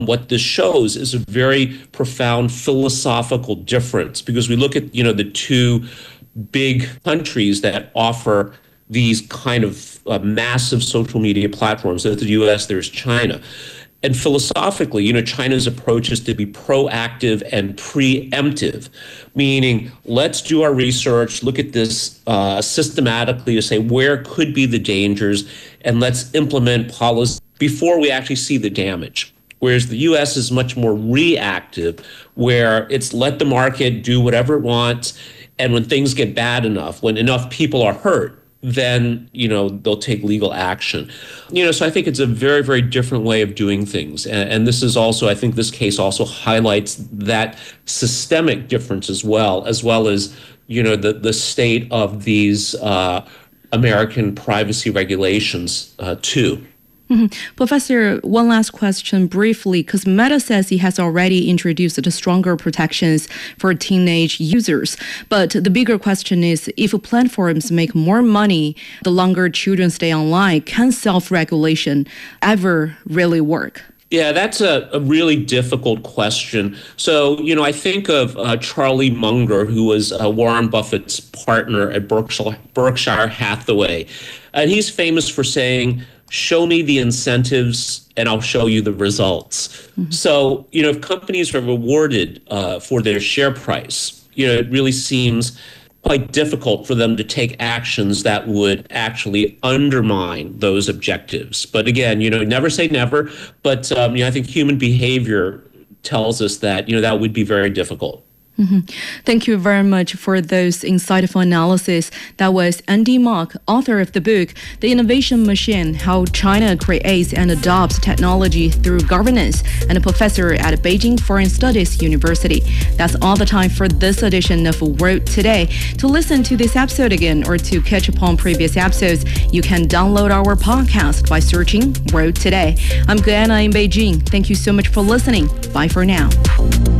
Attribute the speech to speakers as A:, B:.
A: What this shows is a very profound philosophical difference because we look at, the two big countries that offer these kind of massive social media platforms. There's the US, there's China. And philosophically, China's approach is to be proactive and preemptive, meaning let's do our research, look at this systematically to say where could be the dangers, and let's implement policy before we actually see the damage. Whereas the US is much more reactive, where it's let the market do whatever it wants. And when things get bad enough, when enough people are hurt, then, they'll take legal action. So I think it's a very, very different way of doing things. And this is also, I think this case also highlights that systemic difference as well as, the state of these American privacy regulations too.
B: Professor, one last question briefly, because Meta says it has already introduced the stronger protections for teenage users. But the bigger question is, if platforms make more money the longer children stay online, can self-regulation ever really work?
A: Yeah, that's a really difficult question. So, I think of Charlie Munger, who was Warren Buffett's partner at Berkshire Hathaway. And he's famous for saying, show me the incentives and I'll show you the results. Mm-hmm. So, if companies are rewarded for their share price, it really seems quite difficult for them to take actions that would actually undermine those objectives. But again, never say never. But I think human behavior tells us that, that would be very difficult.
B: Mm-hmm. Thank you very much for those insightful analysis. That was Andy Mok, author of the book, The Innovation Machine, How China Creates and Adopts Technology Through Governance, and a professor at Beijing Foreign Studies University. That's all the time for this edition of World Today. To listen to this episode again or to catch up on previous episodes, you can download our podcast by searching World Today. I'm Guyana in Beijing. Thank you so much for listening. Bye for now.